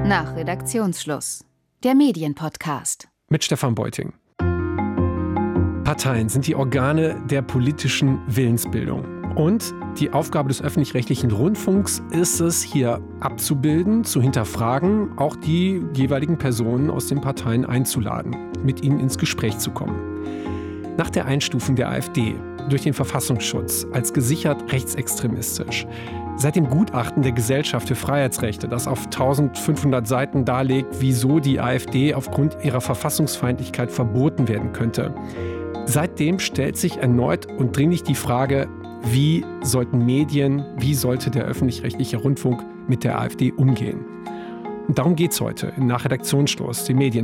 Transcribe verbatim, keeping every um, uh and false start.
Nach Redaktionsschluss. Der Medienpodcast. Mit Stefan Beuting. Parteien sind die Organe der politischen Willensbildung. Und die Aufgabe des öffentlich-rechtlichen Rundfunks ist es, hier abzubilden, zu hinterfragen, auch die jeweiligen Personen aus den Parteien einzuladen, mit ihnen ins Gespräch zu kommen. Nach der Einstufung der AfD durch den Verfassungsschutz als gesichert rechtsextremistisch, seit dem Gutachten der Gesellschaft für Freiheitsrechte, das auf eintausendfünfhundert Seiten darlegt, wieso die AfD aufgrund ihrer Verfassungsfeindlichkeit verboten werden könnte, seitdem stellt sich erneut und dringlich die Frage, wie sollten Medien, wie sollte der öffentlich-rechtliche Rundfunk mit der AfD umgehen? Und darum geht es heute in Nach Redaktionsschluss, dem Medien